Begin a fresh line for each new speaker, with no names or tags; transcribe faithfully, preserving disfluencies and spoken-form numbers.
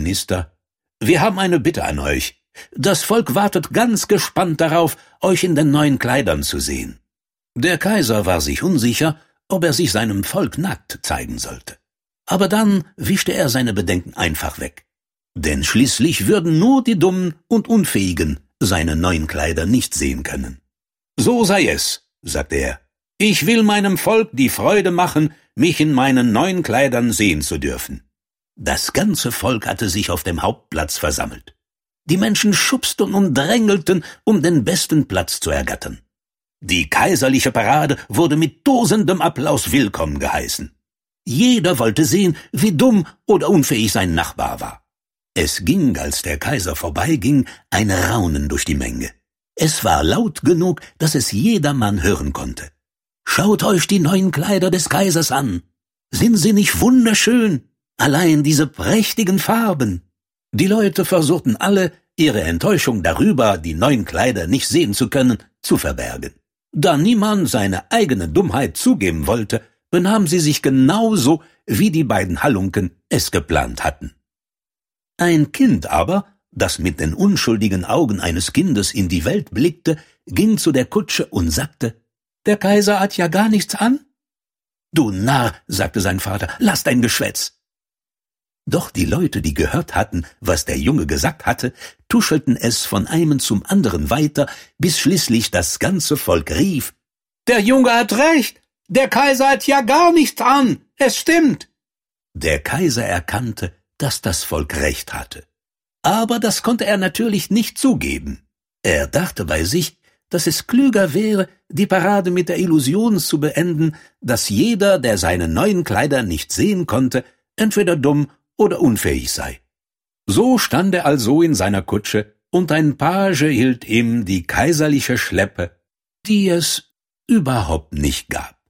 Minister: »Wir haben eine Bitte an euch. Das Volk wartet ganz gespannt darauf, euch in den neuen Kleidern zu sehen.« Der Kaiser war sich unsicher, ob er sich seinem Volk nackt zeigen sollte. Aber dann wischte er seine Bedenken einfach weg. Denn schließlich würden nur die Dummen und Unfähigen seine neuen Kleider nicht sehen können. »So sei es«, sagte er. »Ich will meinem Volk die Freude machen, mich in meinen neuen Kleidern sehen zu dürfen.« Das ganze Volk hatte sich auf dem Hauptplatz versammelt. Die Menschen schubsten und drängelten, um den besten Platz zu ergattern. Die kaiserliche Parade wurde mit tosendem Applaus willkommen geheißen. Jeder wollte sehen, wie dumm oder unfähig sein Nachbar war. Es ging, als der Kaiser vorbeiging, ein Raunen durch die Menge. Es war laut genug, dass es jedermann hören konnte. »Schaut euch die neuen Kleider des Kaisers an! Sind sie nicht wunderschön? Allein diese prächtigen Farben!« Die Leute versuchten alle, ihre Enttäuschung darüber, die neuen Kleider nicht sehen zu können, zu verbergen. Da niemand seine eigene Dummheit zugeben wollte, benahmen sie sich genauso, wie die beiden Halunken es geplant hatten. Ein Kind aber, das mit den unschuldigen Augen eines Kindes in die Welt blickte, ging zu der Kutsche und sagte: »Der Kaiser hat ja gar nichts an?« »Du Narr«, sagte sein Vater, »lass dein Geschwätz.« Doch die Leute, die gehört hatten, was der Junge gesagt hatte, tuschelten es von einem zum anderen weiter, bis schließlich das ganze Volk rief: »Der Junge hat recht! Der Kaiser hat ja gar nichts an! Es stimmt!« Der Kaiser erkannte, dass das Volk recht hatte. Aber das konnte er natürlich nicht zugeben. Er dachte bei sich, dass es klüger wäre, die Parade mit der Illusion zu beenden, dass jeder, der seine neuen Kleider nicht sehen konnte, entweder dumm oder unfähig sei. So stand er also in seiner Kutsche, und ein Page hielt ihm die kaiserliche Schleppe, die es überhaupt nicht gab.